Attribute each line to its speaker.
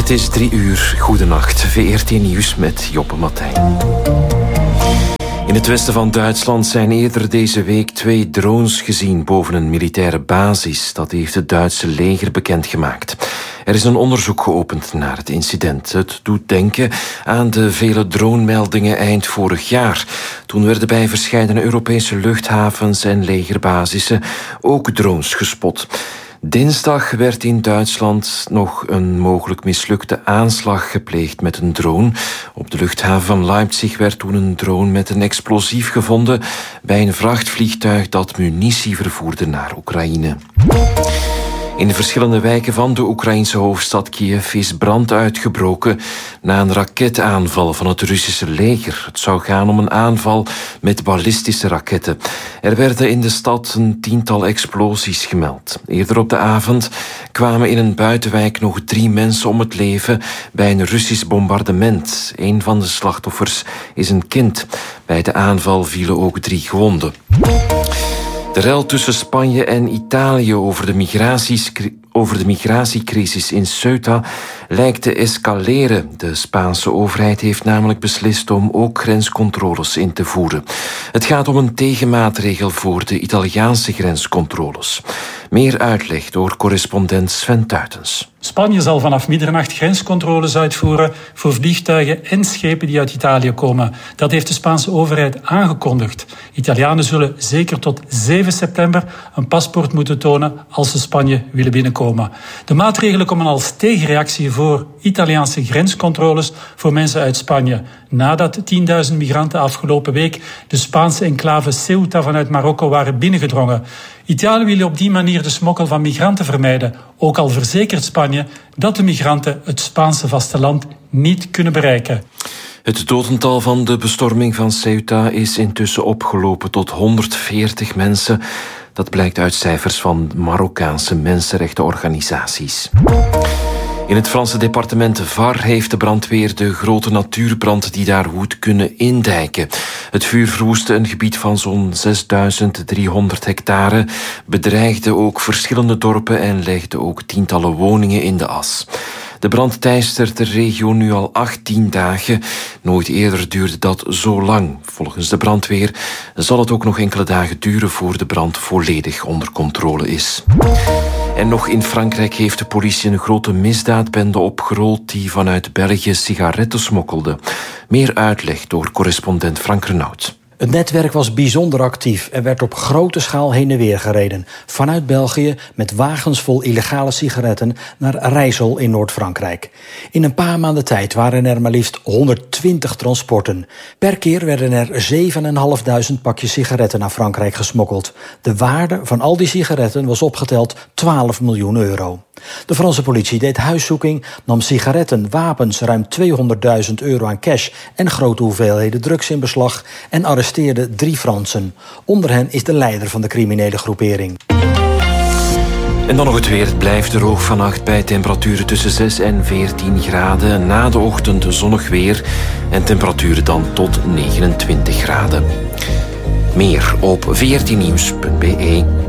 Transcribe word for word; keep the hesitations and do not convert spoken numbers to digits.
Speaker 1: Het is drie uur. Goedenacht. V R T Nieuws met Joppe Matthijn. In het westen van Duitsland zijn eerder deze week twee drones gezien boven een militaire basis. Dat heeft het Duitse leger bekendgemaakt. Er is een onderzoek geopend naar het incident. Het doet denken aan de vele dronemeldingen eind vorig jaar. Toen werden bij verscheidene Europese luchthavens en legerbasissen ook drones gespot. Dinsdag werd in Duitsland nog een mogelijk mislukte aanslag gepleegd met een drone. Op de luchthaven van Leipzig werd toen een drone met een explosief gevonden bij een vrachtvliegtuig dat munitie vervoerde naar Oekraïne. In de verschillende wijken van de Oekraïnse hoofdstad Kiev is brand uitgebroken na een raketaanval van het Russische leger. Het zou gaan om een aanval met ballistische raketten. Er werden in de stad een tiental explosies gemeld. Eerder op de avond kwamen in een buitenwijk nog drie mensen om het leven bij een Russisch bombardement. Een van de slachtoffers is een kind. Bij de aanval vielen ook drie gewonden. De rel tussen Spanje en Italië over de, over de migratiecrisis in Ceuta lijkt te escaleren. De Spaanse overheid heeft namelijk beslist om ook grenscontroles in te voeren. Het gaat om een tegenmaatregel voor de Italiaanse grenscontroles. Meer uitleg door correspondent Sven Tuitens.
Speaker 2: Spanje zal vanaf middernacht grenscontroles uitvoeren voor vliegtuigen en schepen die uit Italië komen. Dat heeft de Spaanse overheid aangekondigd. Italianen zullen zeker tot zeven september een paspoort moeten tonen als ze Spanje willen binnenkomen. De maatregelen komen als tegenreactie voor Italiaanse grenscontroles voor mensen uit Spanje. Nadat tienduizend migranten afgelopen week de Spaanse enclave Ceuta vanuit Marokko waren binnengedrongen. Italië wil op die manier de smokkel van migranten vermijden. Ook al verzekert Spanje dat de migranten het Spaanse vasteland niet kunnen bereiken.
Speaker 1: Het dodental van de bestorming van Ceuta is intussen opgelopen tot honderdveertig mensen. Dat blijkt uit cijfers van Marokkaanse mensenrechtenorganisaties. In het Franse departement Var heeft de brandweer de grote natuurbrand die daar woedt kunnen indijken. Het vuur verwoestte een gebied van zo'n zesduizend driehonderd hectare, bedreigde ook verschillende dorpen en legde ook tientallen woningen in de as. De brand teistert de regio nu al achttien dagen. Nooit eerder duurde dat zo lang. Volgens de brandweer zal het ook nog enkele dagen duren voor de brand volledig onder controle is. En nog in Frankrijk heeft de politie een grote misdaadbende opgerold die vanuit België sigaretten smokkelde. Meer uitleg door correspondent Frank Renaud.
Speaker 3: Het netwerk was bijzonder actief en werd op grote schaal heen en weer gereden. Vanuit België met wagens vol illegale sigaretten naar Rijssel in Noord-Frankrijk. In een paar maanden tijd waren er maar liefst honderdtwintig transporten. Per keer werden er zevenduizend vijfhonderd pakjes sigaretten naar Frankrijk gesmokkeld. De waarde van al die sigaretten was opgeteld twaalf miljoen euro. De Franse politie deed huiszoeking, nam sigaretten, wapens, ruim tweehonderdduizend euro aan cash en grote hoeveelheden drugs in beslag en arresteerde drie Fransen. Onder hen is de leider van de criminele groepering.
Speaker 1: En dan nog het weer. Het blijft droog vannacht bij temperaturen tussen zes en veertien graden. Na de ochtend zonnig weer en temperaturen dan tot negenentwintig graden. Meer op v r t nieuws punt b e.